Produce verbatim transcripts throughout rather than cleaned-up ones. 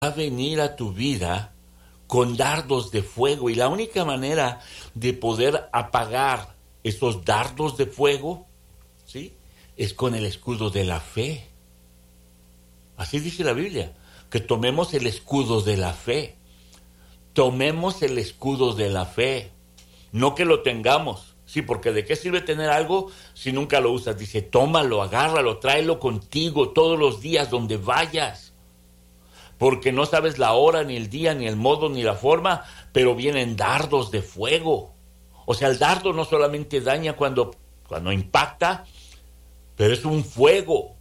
Va a venir a tu vida con dardos de fuego, y la única manera de poder apagar esos dardos de fuego, ¿sí?, es con el escudo de la fe. Así dice la Biblia, que tomemos el escudo de la fe. Tomemos el escudo de la fe, no que lo tengamos. Sí, porque ¿de qué sirve tener algo si nunca lo usas? Dice, tómalo, agárralo, tráelo contigo todos los días donde vayas. Porque no sabes la hora, ni el día, ni el modo, ni la forma, pero vienen dardos de fuego. O sea, el dardo no solamente daña cuando, cuando impacta, pero es un fuego.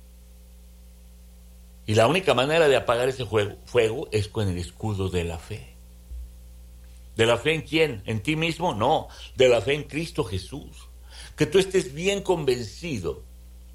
Y la única manera de apagar ese fuego, fuego es con el escudo de la fe. ¿De la fe en quién? ¿En ti mismo? No, de la fe en Cristo Jesús. Que tú estés bien convencido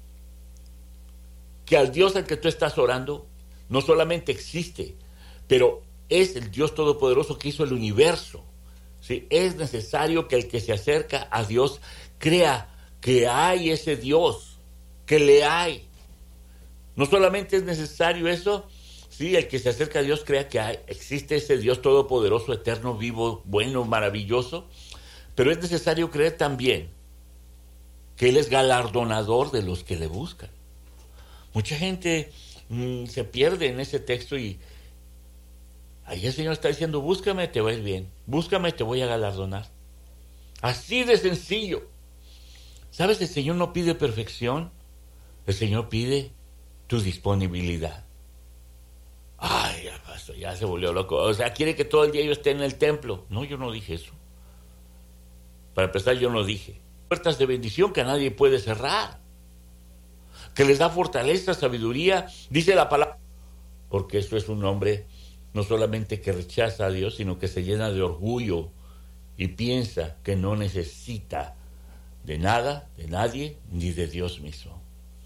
que al Dios al que tú estás orando no solamente existe, pero es el Dios Todopoderoso que hizo el universo. ¿Sí? Es necesario que el que se acerca a Dios crea que hay ese Dios, que le hay. No solamente es necesario eso, sí, el que se acerca a Dios crea que hay, existe ese Dios todopoderoso, eterno, vivo, bueno, maravilloso, pero es necesario creer también que Él es galardonador de los que le buscan. Mucha gente mmm, se pierde en ese texto y ahí el Señor está diciendo, búscame, te va a ir bien, búscame, te voy a galardonar. Así de sencillo. ¿Sabes? El Señor no pide perfección, el Señor pide tu disponibilidad. Ay, ya pasó, ya se volvió loco. O sea, quiere que todo el día yo esté en el templo. No, yo no dije eso. Para empezar, yo no dije. Puertas de bendición que a nadie puede cerrar. Que les da fortaleza, sabiduría. Dice la palabra. Porque eso es un hombre no solamente que rechaza a Dios, sino que se llena de orgullo y piensa que no necesita de nada, de nadie, ni de Dios mismo.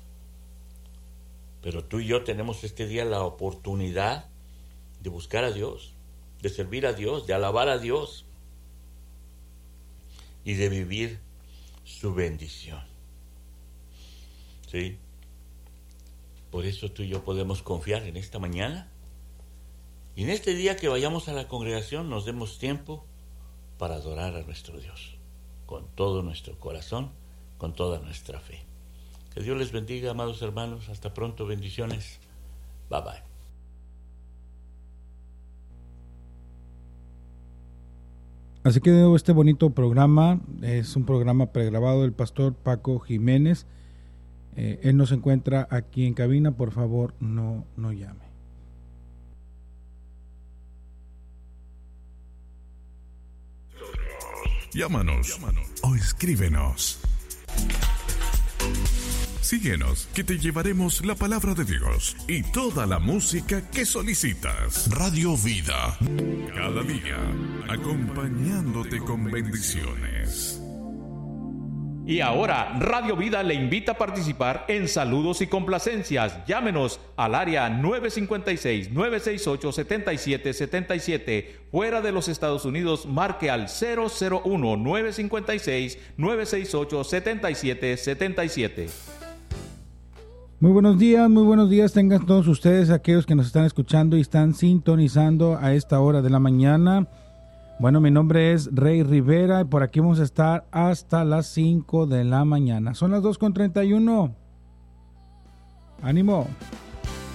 Pero tú y yo tenemos este día la oportunidad de buscar a Dios, de servir a Dios, de alabar a Dios y de vivir su bendición. ¿Sí? Por eso tú y yo podemos confiar en esta mañana y en este día que vayamos a la congregación nos demos tiempo para adorar a nuestro Dios con todo nuestro corazón, con toda nuestra fe. Que Dios les bendiga, amados hermanos. Hasta pronto, bendiciones. Bye bye. Así que este bonito programa es un programa pregrabado del pastor Paco Jiménez. Eh, él nos encuentra aquí en cabina. Por favor, no, no llame. Llámanos, Llámanos. o escríbenos. Síguenos, que te llevaremos la palabra de Dios y toda la música que solicitas. Radio Vida, cada día, acompañándote con bendiciones. Y ahora, Radio Vida le invita a participar en saludos y complacencias. Llámenos al área nueve cinco seis, nueve seis ocho, siete siete siete siete. Fuera de los Estados Unidos, marque al cero cero uno, nueve cinco seis, nueve seis ocho, siete siete siete siete. Muy buenos días, muy buenos días tengan todos ustedes, aquellos que nos están escuchando y están sintonizando a esta hora de la mañana. Bueno, mi nombre es Rey Rivera y por aquí vamos a estar hasta las cinco de la mañana. Son las dos con treinta y uno. ¡Ánimo!